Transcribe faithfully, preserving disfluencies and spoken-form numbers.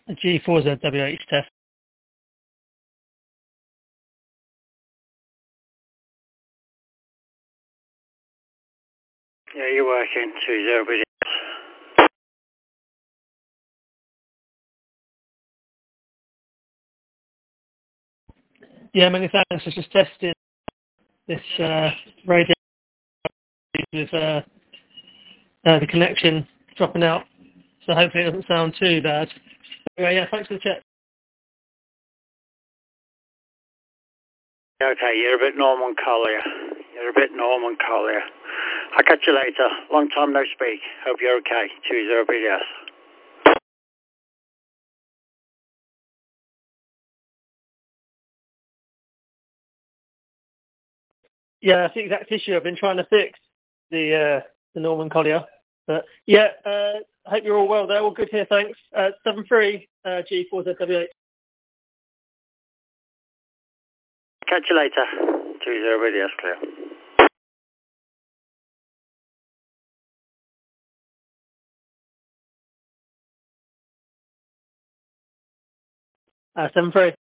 G four Z W H test. Yeah, you're working. two zero B D S. Yeah, many thanks. I was just testing this uh, radio with uh, uh, the connection dropping out, so hopefully it doesn't sound too bad. Anyway, yeah, thanks for the chat. Okay, you're a bit Norman Collier. You're a bit Norman Collier. I'll catch you later. Long time no speak. Hope you're okay. two zero B D S. Yeah, that's the exact issue I've been trying to fix, the uh, the Norman Collier. But yeah, uh, I hope you're all well there. All good here, thanks. Uh, seven three uh, G four Z W H. Catch you later. two zero B D S clear. Uh, seven three.